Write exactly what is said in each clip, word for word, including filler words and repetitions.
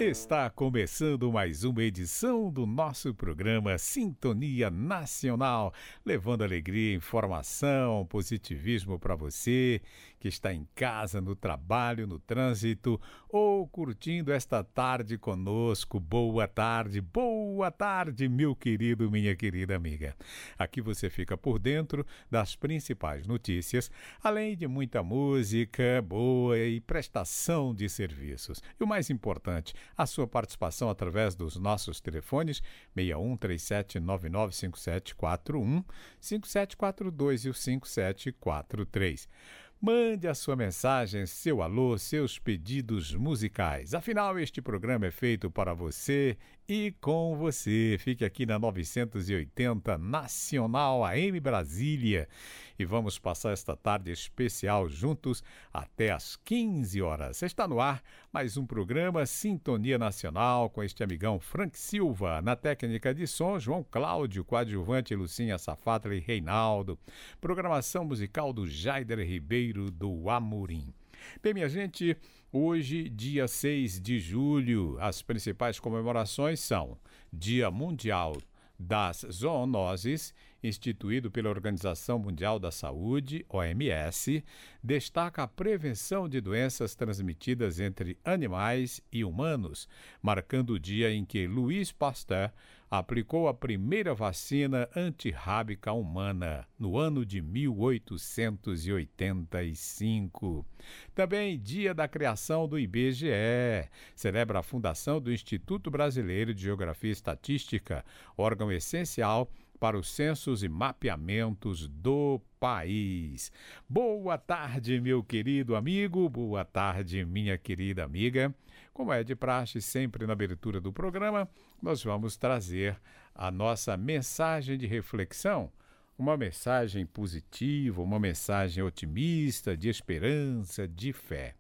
Está começando mais uma edição do nosso programa Sintonia Nacional, levando alegria, informação, positivismo para você que está em casa, no trabalho, no trânsito ou curtindo esta tarde conosco. Boa tarde, boa tarde, meu querido, minha querida amiga. Aqui você fica por dentro das principais notícias, além de muita música boa e prestação de serviços. E o mais importante, a sua participação através dos nossos telefones seis um três sete nove nove cinco sete quatro um, cinco sete quatro dois e o cinco sete quatro três. Mande a sua mensagem, seu alô, seus pedidos musicais. Afinal, este programa é feito para você e com você. Fique aqui na novecentos e oitenta Nacional A M Brasília e vamos passar esta tarde especial juntos até às quinze horas. Está no ar mais um programa Sintonia Nacional com este amigão Frank Silva. Na técnica de som, João Cláudio, coadjuvante Lucinha Safatla e Reinaldo. Programação musical do Jaider Ribeiro do Amorim. Bem, minha gente, hoje, dia seis de julho, as principais comemorações são Dia Mundial das Zoonoses, instituído pela Organização Mundial da Saúde, O M S, destaca a prevenção de doenças transmitidas entre animais e humanos, marcando o dia em que Louis Pasteur aplicou a primeira vacina antirrábica humana, no ano de mil oitocentos e oitenta e cinco. Também dia da criação do I B G E, celebra a fundação do Instituto Brasileiro de Geografia e Estatística, órgão essencial para os censos e mapeamentos do país. Boa tarde, meu querido amigo, boa tarde, minha querida amiga. Como é de praxe, sempre na abertura do programa, nós vamos trazer a nossa mensagem de reflexão, uma mensagem positiva, uma mensagem otimista, de esperança, de fé.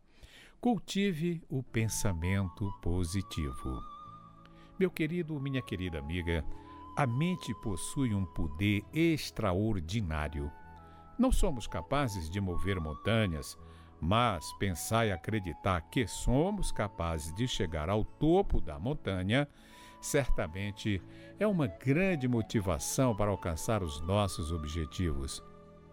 Cultive o pensamento positivo. Meu querido, minha querida amiga, a mente possui um poder extraordinário. Não somos capazes de mover montanhas, mas pensar e acreditar que somos capazes de chegar ao topo da montanha, certamente é uma grande motivação para alcançar os nossos objetivos.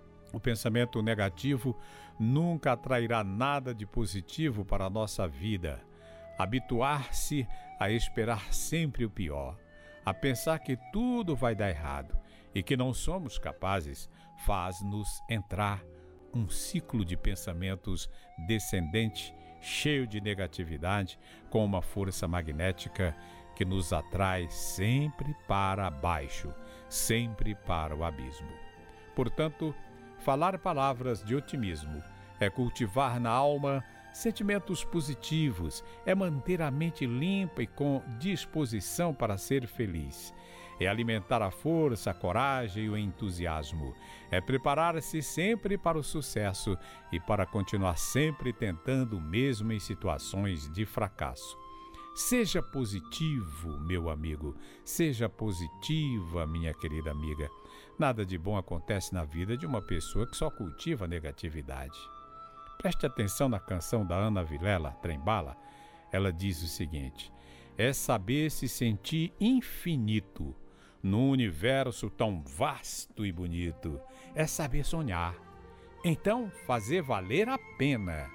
O pensamento negativo nunca atrairá nada de positivo para a nossa vida. Habituar-se a esperar sempre o pior, a pensar que tudo vai dar errado e que não somos capazes, faz-nos entrar um ciclo de pensamentos descendente, cheio de negatividade, com uma força magnética que nos atrai sempre para baixo, sempre para o abismo. Portanto, falar palavras de otimismo é cultivar na alma sentimentos positivos, é manter a mente limpa e com disposição para ser feliz. É alimentar a força, a coragem e o entusiasmo. É preparar-se sempre para o sucesso e para continuar sempre tentando mesmo em situações de fracasso. Seja positivo, meu amigo. Seja positiva, minha querida amiga. Nada de bom acontece na vida de uma pessoa que só cultiva negatividade. Preste atenção na canção da Ana Vilela, Trembala. Ela diz o seguinte: é saber se sentir infinito num universo tão vasto e bonito. É saber sonhar. Então, fazer valer a pena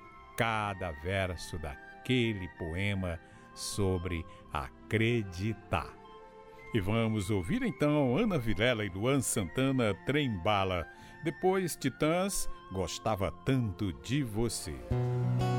cada verso daquele poema sobre acreditar. E vamos ouvir então Ana Vilela e Luan Santana, Trembala. Depois, Titãs, Gostava Tanto de Você.